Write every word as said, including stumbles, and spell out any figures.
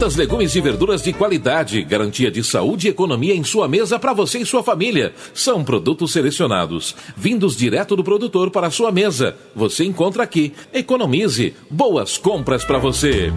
Frutas, legumes e verduras de qualidade, garantia de saúde e economia em sua mesa para você e sua família. São produtos selecionados, vindos direto do produtor para a sua mesa. Você encontra aqui. Economize. Boas compras para você.